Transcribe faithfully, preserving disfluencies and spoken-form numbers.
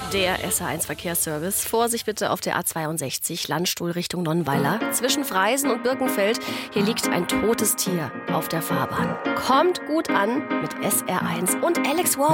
Der S R eins Verkehrsservice. Vorsicht bitte auf der A zweiundsechzig, Landstuhl Richtung Nonnweiler. Zwischen Freisen und Birkenfeld. Hier liegt ein totes Tier auf der Fahrbahn. Kommt gut an mit S R eins und Alex Warm.